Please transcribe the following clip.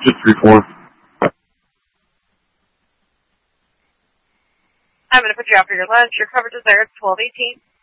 234. I'm going to put you out for your lunch. Your coverage is there. It's 1218.